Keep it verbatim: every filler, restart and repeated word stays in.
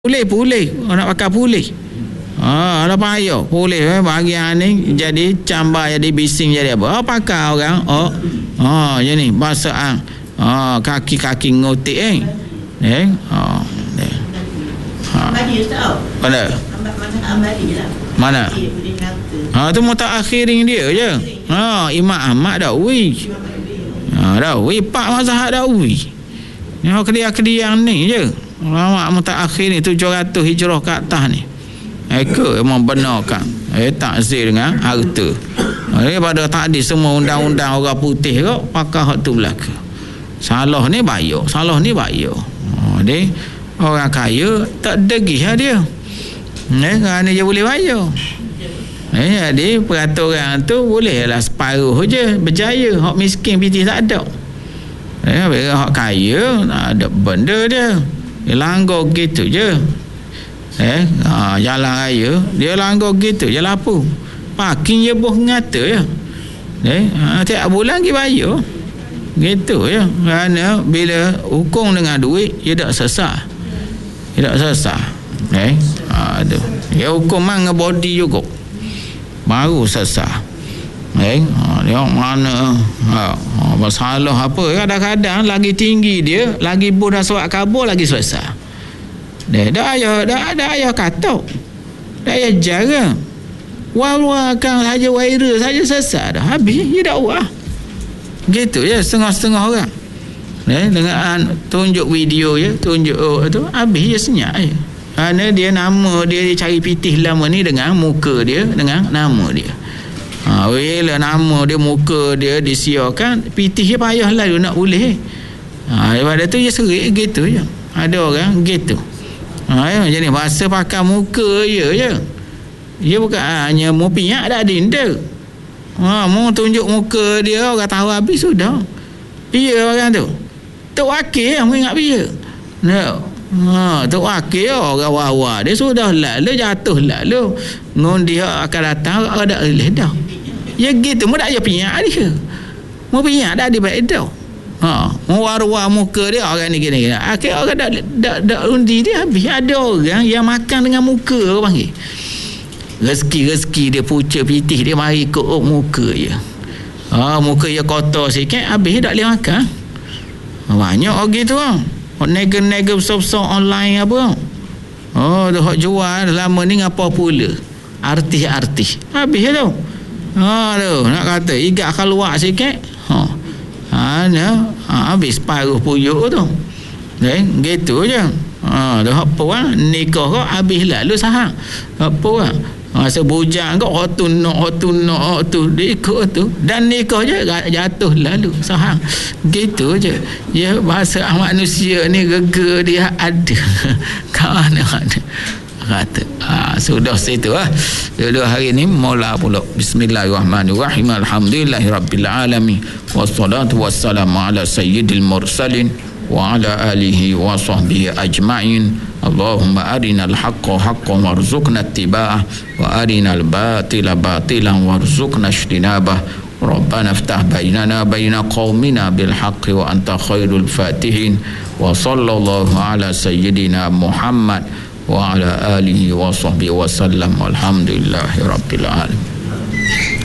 Pulih, pulih. Orang nak pakai pulih. Ha, ada payah. Pulih eh, bahagian ni jadi cambar, jadi bising, jadi apa. Oh, pakai orang. Oh, ha, je ni. Bahasa ang. Ha, kaki-kaki ngotik eh. Eh, ha. Eh. Ha. Mana? Mana? Ha, tu mutaakhirin dia je. Ha, Imam Ahmad Dawi. Ha, Dawi, Pak Mazhab Dawi. Ni kedia-kedian ni je. Ulama mutaakhir ni tujuh ratus hijrah ke atas ni. Eka memang benarkan. Eh takzir dengan harta. Daripada tadi semua undang-undang orang putih kok pakai hak tu belaka. Salah ni bayar, salah ni bayar. Oh, dia orang kaya tak degih lah dia. Eh kerana dia boleh bayar. Eh jadi peraturan tu bolehlah separuh je berjaya. Hak miskin piti tak ada. Eh bila hak kaya tak ada benda dia. Dia langgar gitu je. Eh, ha, jalan raya dia langgar gitu je lah apa. Parking je boh ngata je. Eh, ha, tiap bulan pergi bayar. Gitu je. Kerana bila hukum dengan duit dia tak sesat. Dia tak sesat. Eh, ha, tu. Dia hukum mana body juga. Baru sesat. Eh, ha, dia mana ha, ha, masalah apa kadang-kadang lagi tinggi dia lagi budak suat kabur lagi selesai dia dah ayah dah dah ayah katok dah ayah jarang wal-walkan saja viral saja selesai dah habis dia dakwah gitu je setengah-setengah orang eh, dengan tunjuk video je tunjuk oh, tu habis je senyap je kerana dia nama dia, dia cari pitih lama ni dengan muka dia dengan nama dia. Ha, bila nama dia, muka dia disiarkan, pitih dia payah lah dia nak boleh. Ha, daripada tu dia serik gitu je. Ada orang gitu. Ha, ya, jadi bahasa pakai muka je je. Dia bukan hanya mau piak dah dinda. Ha, mau tunjuk muka dia, orang tahu habis sudah. Iya orang tu. Tok wakil yang ingat dia. No. Ha, tok wakil orang wawa dia sudah lalu jatuh lalu. Ngon dia akan datang ada eleh dah. Ya gitu, mu dak ya piak dia. Mu piak dah dia baik dah. Ha, mu warwa muka dia orang ni gini. Akhir orang dak dak dak undi dia habis ada orang yang makan dengan muka orang panggil. Rezeki-rezeki dia pucuk pitih dia mari ikut oh, muka je. Ha, muka dia kotor sikit habis dak boleh makan. Banyak orang gitu ah. Nega-nega besar-besar online apa. Oh, dah hok jual lama ni ngapa pula. Artis-artis. Habis tu. Ha tu nak kata igak keluar sikit. Ha. Ha nah, ha, habis paruh puyuk tu. Eh gitu je. Ha dah apa ah nikah kau habis lalu sahang. Apa ah? Ha sebujang kau hotun nak hotun nak tu ikut tu dan nikah je jatuh lalu sahang. Gitu je. Ya bahasa manusia ni gega dia ada. Kan ada. Kata ah, sudah situ ah. Dua hari ni mula pula. Bismillahirrahmanirrahim. Alhamdulillahirabbil alamin. Wassalatu wassalamu ala sayyidil mursalin wa ala alihi wa sahbihi ajma'in. Allahumma arinal haqqa haqqan warzuqna ittiba'ah wa arinal batila batilan warzuqna ijtinabah. Rabbana iftah bainana baina qaumina bil haqqi wa anta khairul fatihin. Wa sallallahu ala sayyidina Muhammad wa ala alihi wa sahbihi wa sallam walhamdulillahi rabbil alamin.